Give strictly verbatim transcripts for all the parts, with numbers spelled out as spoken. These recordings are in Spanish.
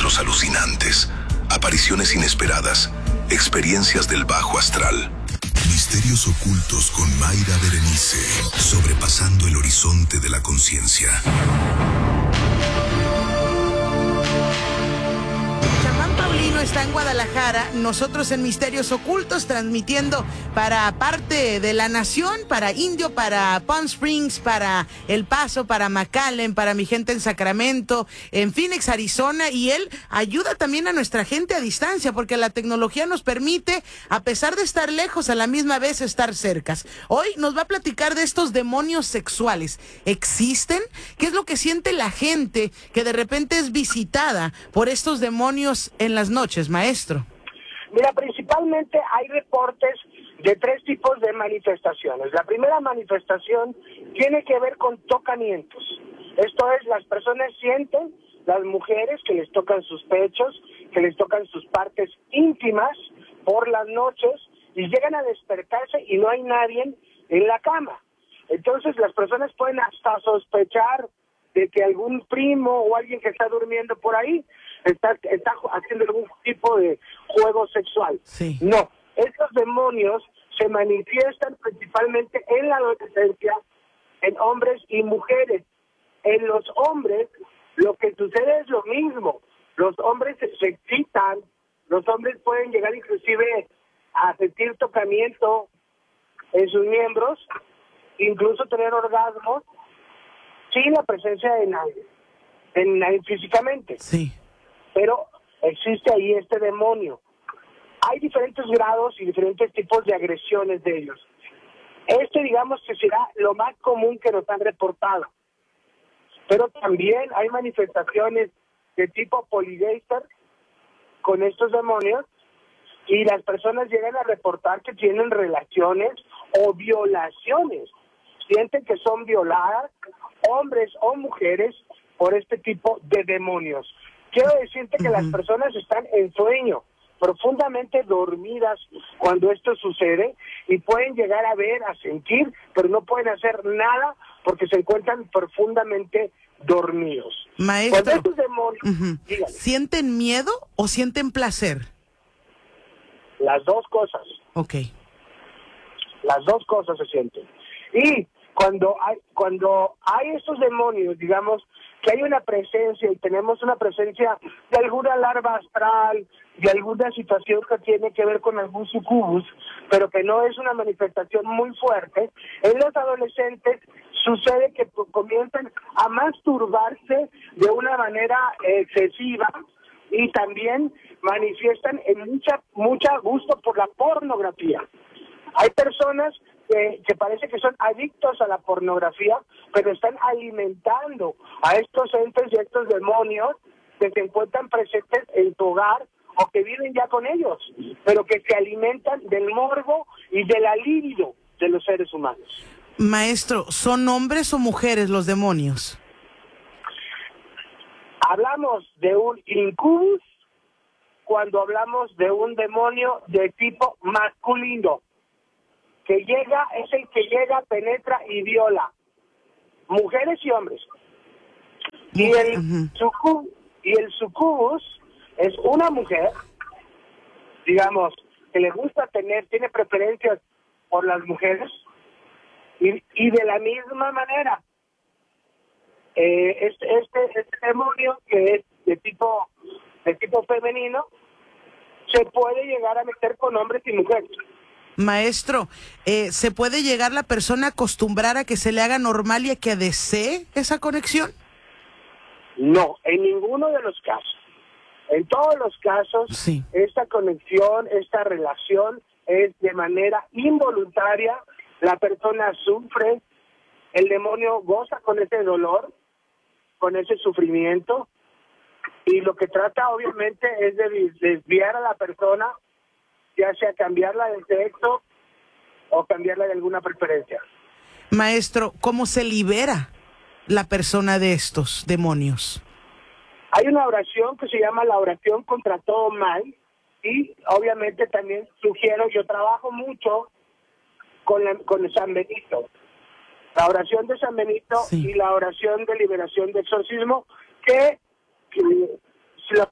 encuentros alucinantes, apariciones inesperadas, experiencias del bajo astral. Misterios ocultos con Mayra Berenice, sobrepasando el horizonte de la conciencia. Chamán Paulino está en Guadalajara, nosotros en Misterios Ocultos transmitiendo para parte de la nación, para Indio, para Palm Springs, para El Paso, para McAllen, para mi gente en Sacramento, en Phoenix, Arizona, y él ayuda también a nuestra gente a distancia, porque la tecnología nos permite, a pesar de estar lejos, a la misma vez estar cercas. Hoy nos va a platicar de estos demonios sexuales. ¿Existen? ¿Qué es lo que siente la gente que de repente es visitada por estos demonios en las noches, maestro? Mira, principalmente hay reportes de tres tipos de manifestaciones. La primera manifestación tiene que ver con tocamientos. Esto es, las personas sienten, las mujeres, que les tocan sus pechos, que les tocan sus partes íntimas por las noches y llegan a despertarse y no hay nadie en la cama. Entonces las personas pueden hasta sospechar de que algún primo o alguien que está durmiendo por ahí está, está haciendo algún tipo de juego sexual. Sí. No, estos demonios se manifiestan principalmente en la adolescencia, en hombres y mujeres. En los hombres lo que sucede es lo mismo. Los hombres se, se excitan, los hombres pueden llegar inclusive a sentir tocamiento en sus miembros, incluso tener orgasmos sin la presencia de nadie, en, en, físicamente. Sí. Pero existe ahí este demonio. Hay diferentes grados y diferentes tipos de agresiones de ellos. Este, digamos, que será lo más común que nos han reportado. Pero también hay manifestaciones de tipo poligaster con estos demonios, y las personas llegan a reportar que tienen relaciones o violaciones. Sienten que son violadas, hombres o mujeres, por este tipo de demonios. Quiero decirte que uh-huh. las personas están en sueño, profundamente dormidas cuando esto sucede, y pueden llegar a ver, a sentir, pero no pueden hacer nada porque se encuentran profundamente dormidos. Maestro, estos demonios, uh-huh. ¿sienten miedo o sienten placer? Las dos cosas. Ok. Las dos cosas se sienten. Y cuando hay cuando hay estos demonios, digamos, que hay una presencia y tenemos una presencia de alguna larva astral, de alguna situación que tiene que ver con algún sucubus, pero que no es una manifestación muy fuerte, en los adolescentes sucede que comienzan a masturbarse de una manera excesiva y también manifiestan en mucha mucha gusto por la pornografía. Hay personas que, que parece que son adictos a la pornografía, pero están alimentando a estos entes y a estos demonios que se encuentran presentes en tu hogar o que viven ya con ellos, pero que se alimentan del morbo y de la libido de los seres humanos. Maestro, ¿son hombres o mujeres los demonios? Hablamos de un incubus cuando hablamos de un demonio de tipo masculino, que llega, es el que llega, penetra y viola mujeres y hombres. Y el, uh-huh. sucub, y el sucubus es una mujer, digamos, que le gusta tener, tiene preferencias por las mujeres, y, y de la misma manera, eh, este, este, este demonio que es de tipo, de tipo femenino, se puede llegar a meter con hombres y mujeres. Maestro, eh, ¿se puede llegar la persona a acostumbrar a que se le haga normal y a que desee esa conexión? No, en ninguno de los casos. En todos los casos, sí. esta conexión, esta relación es de manera involuntaria, la persona sufre, el demonio goza con ese dolor, con ese sufrimiento, y lo que trata obviamente es de desviar a la persona, ya sea cambiarla de sexo o cambiarla de alguna preferencia. Maestro, ¿cómo se libera la persona de estos demonios? Hay una oración que se llama la oración contra todo mal, y obviamente también sugiero, yo trabajo mucho con, la, con San Benito, la oración de San Benito sí. y la oración de liberación de exorcismo, que, que si la podemos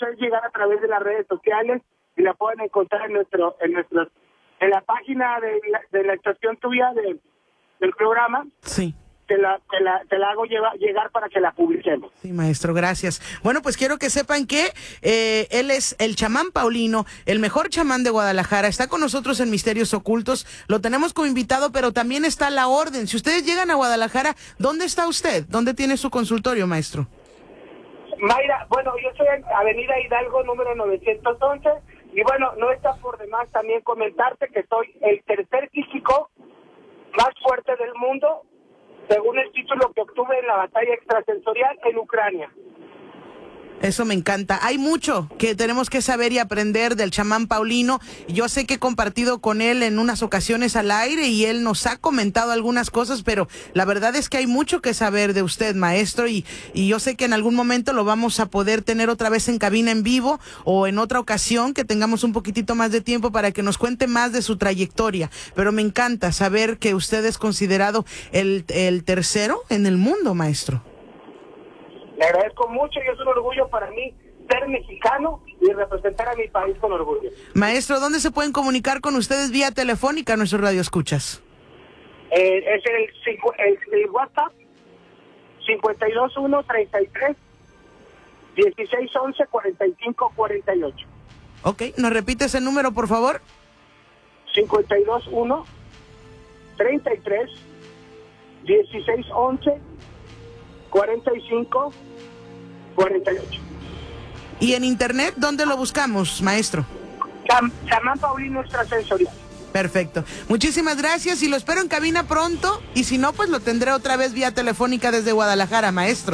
hacer llegar a través de las redes sociales y la pueden encontrar en nuestro, en nuestros, en la página de la, de la estación tuya de, del programa. Sí. Te la, te la, te la hago llevar, llegar para que la publiquemos. Sí, maestro, gracias. Bueno, pues quiero que sepan que eh, él es el chamán Paulino, el mejor chamán de Guadalajara. Está con nosotros en Misterios Ocultos. Lo tenemos como invitado, pero también está a la orden. Si ustedes llegan a Guadalajara, ¿dónde está usted? ¿Dónde tiene su consultorio, maestro? Mayra, bueno, yo estoy en Avenida Hidalgo, número novecientos once. Y bueno, no está por demás también comentarte que soy el tercer físico más fuerte del mundo, según el título que obtuve en la batalla extrasensorial en Ucrania. Eso me encanta. Hay mucho que tenemos que saber y aprender del chamán Paulino. Yo sé que he compartido con él en unas ocasiones al aire y él nos ha comentado algunas cosas, pero la verdad es que hay mucho que saber de usted, maestro, y, y yo sé que en algún momento lo vamos a poder tener otra vez en cabina en vivo o en otra ocasión que tengamos un poquitito más de tiempo para que nos cuente más de su trayectoria. Pero me encanta saber que usted es considerado el, el tercero en el mundo, maestro. Le agradezco mucho y es un orgullo para mí ser mexicano y representar a mi país con orgullo. Maestro, ¿dónde se pueden comunicar con ustedes vía telefónica nuestros radioescuchas? Eh, es el, el, el WhatsApp cincuenta y dos uno, treinta y tres, dieciséis once, cuarenta y cinco, cuarenta y ocho. Ok, ¿nos repite ese número, por favor? cincuenta y dos uno, treinta y tres, dieciséis once, cuarenta y cinco, cuarenta y ocho. ¿Y en internet dónde lo buscamos, maestro? Cham, chamán Paulino extrasensorial. Perfecto. Muchísimas gracias y lo espero en cabina pronto. Y si no, pues lo tendré otra vez vía telefónica desde Guadalajara, maestro.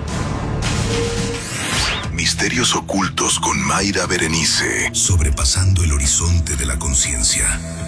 Misterios ocultos con Mayra Berenice. Sobrepasando el horizonte de la conciencia.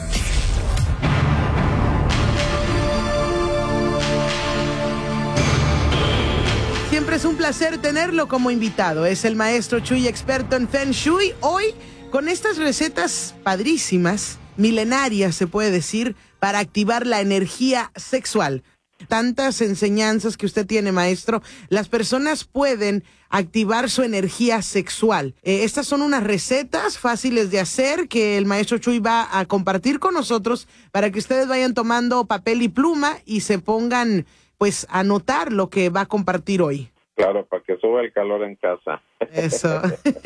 Siempre es un placer tenerlo como invitado. Es el maestro Chuy, experto en Feng Shui. Hoy, con estas recetas padrísimas, milenarias se puede decir, para activar la energía sexual. Tantas enseñanzas que usted tiene, maestro. Las personas pueden activar su energía sexual. Eh, estas son unas recetas fáciles de hacer que el maestro Chuy va a compartir con nosotros para que ustedes vayan tomando papel y pluma y se pongan pues a anotar lo que va a compartir hoy. Claro, para que suba el calor en casa. Eso.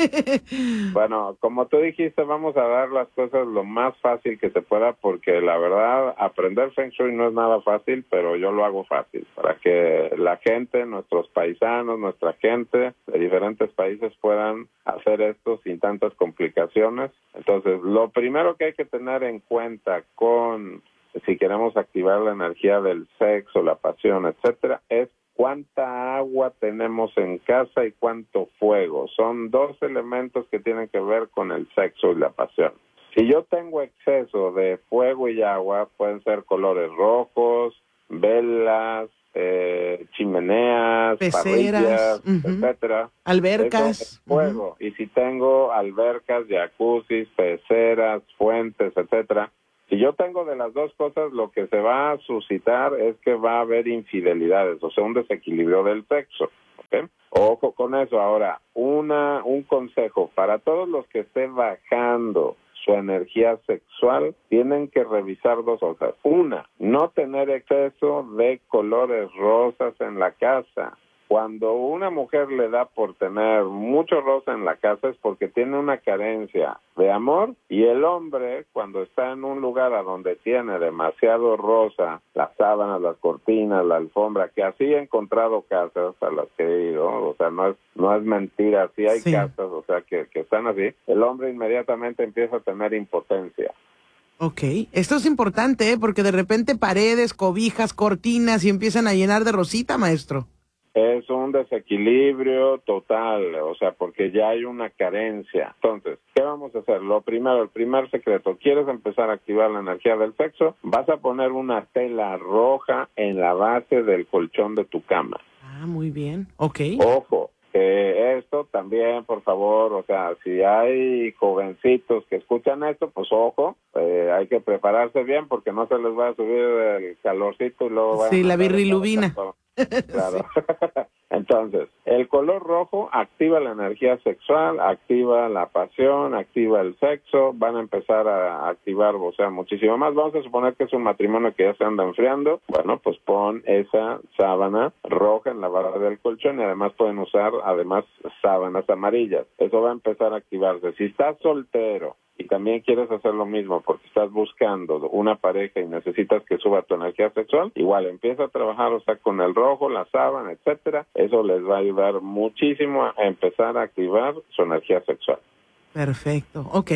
Bueno, como tú dijiste, vamos a dar las cosas lo más fácil que se pueda, porque la verdad, aprender Feng Shui no es nada fácil, pero yo lo hago fácil, para que la gente, nuestros paisanos, nuestra gente de diferentes países puedan hacer esto sin tantas complicaciones. Entonces, lo primero que hay que tener en cuenta con... si queremos activar la energía del sexo, la pasión, etcétera, es cuánta agua tenemos en casa y cuánto fuego. Son dos elementos que tienen que ver con el sexo y la pasión. Si yo tengo exceso de fuego y agua, pueden ser colores rojos, velas, eh, chimeneas, peceras, parrillas, uh-huh. etcétera. Albercas. Eso es fuego. Uh-huh. Y si tengo albercas, jacuzzis, peceras, fuentes, etcétera, si yo tengo de las dos cosas, lo que se va a suscitar es que va a haber infidelidades, o sea, un desequilibrio del sexo. ¿Okay? Ojo con eso. Ahora, una un consejo para todos los que estén bajando su energía sexual, tienen que revisar dos cosas. Una, no tener exceso de colores rosas en la casa. Cuando una mujer le da por tener mucho rosa en la casa es porque tiene una carencia de amor, y el hombre, cuando está en un lugar a donde tiene demasiado rosa, las sábanas, las cortinas, la alfombra, que así he encontrado casas a las que he ido, o sea, no es no es mentira, sí hay sí. casas, o sea, que, que están así, el hombre inmediatamente empieza a tener impotencia. Ok, esto es importante, ¿eh? Porque de repente paredes, cobijas, cortinas y empiezan a llenar de rosita, maestro. Es un desequilibrio total, o sea, porque ya hay una carencia. Entonces, ¿qué vamos a hacer? Lo primero, el primer secreto, ¿quieres empezar a activar la energía del sexo? Vas a poner una tela roja en la base del colchón de tu cama. Ah, muy bien, ok. Ojo, que esto también, por favor, o sea, si hay jovencitos que escuchan esto, pues ojo, eh, hay que prepararse bien porque no se les va a subir el calorcito y luego... Sí, la birrilubina. Claro. Sí. Entonces, el color rojo activa la energía sexual, activa la pasión, activa el sexo, van a empezar a activar, o sea, muchísimo más. Vamos a suponer que es un matrimonio que ya se anda enfriando. Bueno, pues pon esa sábana roja en la barra del colchón y además pueden usar, además, sábanas amarillas. Eso va a empezar a activarse. Si estás soltero y también quieres hacer lo mismo porque estás buscando una pareja y necesitas que suba tu energía sexual, igual empieza a trabajar, o sea, con el rojo, la sábana, etcétera. Eso les va a ayudar muchísimo a empezar a activar su energía sexual. Perfecto, ok.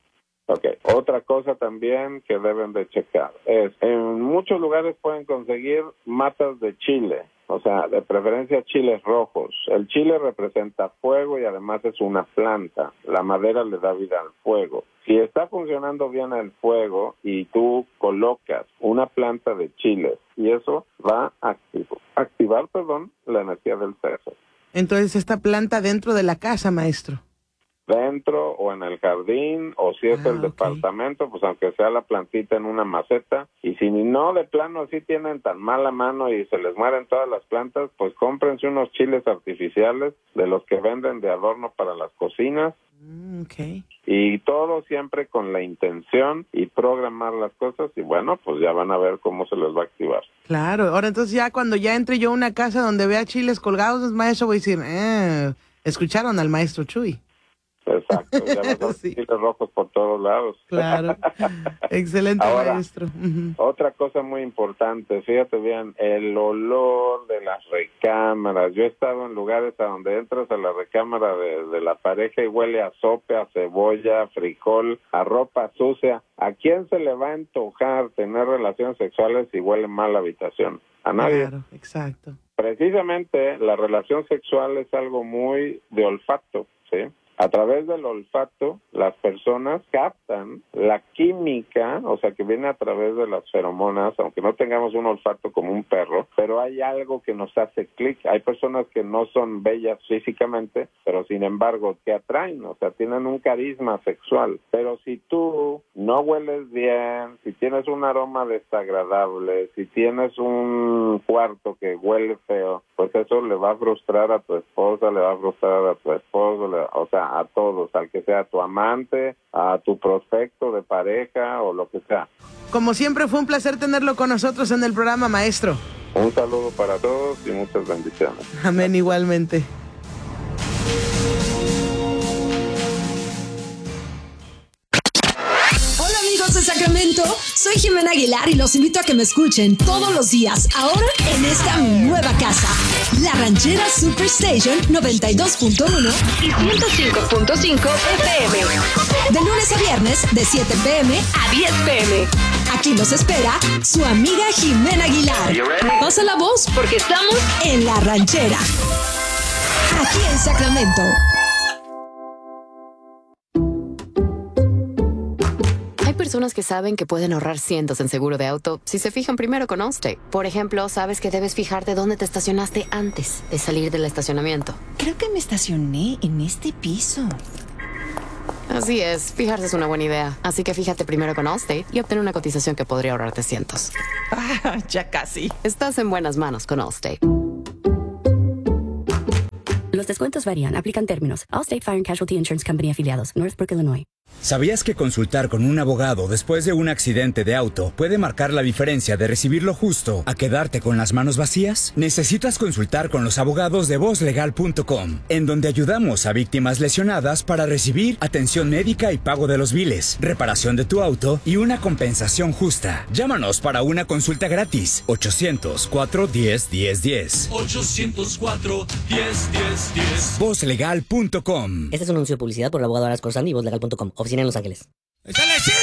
Ok, otra cosa también que deben de checar es, en muchos lugares pueden conseguir matas de chile, o sea, de preferencia chiles rojos. El chile representa fuego y además es una planta. La madera le da vida al fuego. Si está funcionando bien el fuego y tú colocas una planta de chiles, y eso va a activo, activar, perdón, la energía del sexo. Entonces, esta planta dentro de la casa, maestro. Dentro o en el jardín, o si es ah, el okay. departamento, pues aunque sea la plantita en una maceta. Y si no, de plano así tienen tan mala mano y se les mueren todas las plantas, pues cómprense unos chiles artificiales de los que venden de adorno para las cocinas. Mm, okay. Y todo siempre con la intención y programar las cosas, y bueno, pues ya van a ver cómo se les va a activar. Claro, ahora entonces ya cuando ya entre yo a una casa donde vea chiles colgados, maestro, voy a decir, eh, escucharon al maestro Chuy. Exacto, ya vas a ver sí. chiles rojos por todos lados. Claro, excelente. Ahora, maestro. Uh-huh. Otra cosa muy importante, fíjate bien, el olor de las recámaras. Yo he estado en lugares a donde entras a la recámara de, de la pareja y huele a sope, a cebolla, a frijol, a ropa sucia. ¿A quién se le va a antojar tener relaciones sexuales si huele mal la habitación? A nadie. Claro, exacto. Precisamente la relación sexual es algo muy de olfato, ¿sí? A través del olfato, las personas captan la química, o sea, que viene a través de las feromonas, aunque no tengamos un olfato como un perro, pero hay algo que nos hace clic. Hay personas que no son bellas físicamente, pero sin embargo te atraen, o sea, tienen un carisma sexual. Pero si tú no hueles bien, si tienes un aroma desagradable, si tienes un cuarto que huele feo, pues eso le va a frustrar a tu esposa, le va a frustrar a tu esposo, le, o sea, a todos, al que sea tu amante, a tu prospecto de pareja o lo que sea. Como siempre, fue un placer tenerlo con nosotros en el programa, maestro. Un saludo para todos y muchas bendiciones. Amén, igualmente. De Sacramento, soy Jimena Aguilar y los invito a que me escuchen todos los días, ahora en esta nueva casa, La Ranchera Superstation noventa y dos punto uno y ciento cinco punto cinco F M. De lunes a viernes, de siete pm a diez pm. Aquí los espera su amiga Jimena Aguilar. Pasa la voz porque estamos en La Ranchera, aquí en Sacramento. Personas que saben que pueden ahorrar cientos en seguro de auto si se fijan primero con Allstate. Por ejemplo, sabes que debes fijarte dónde te estacionaste antes de salir del estacionamiento. Creo que me estacioné en este piso. Así es, fijarse es una buena idea. Así que fíjate primero con Allstate y obtén una cotización que podría ahorrarte cientos. Ah, ya casi. Estás en buenas manos con Allstate. Los descuentos varían. Aplican términos. Allstate Fire and Casualty Insurance Company afiliados. Northbrook, Illinois. ¿Sabías que consultar con un abogado después de un accidente de auto puede marcar la diferencia de recibir lo justo a quedarte con las manos vacías? Necesitas consultar con los abogados de voz legal punto com, en donde ayudamos a víctimas lesionadas para recibir atención médica y pago de los biles, reparación de tu auto y una compensación justa. Llámanos para una consulta gratis. ochocientos cuatro diez diez diez. ochocientos cuatro diez diez diez. voz legal punto com. Este es un anuncio de publicidad por el abogado Aras Corsani y voz legal punto com. Oficina en Los Ángeles. ¡Échale,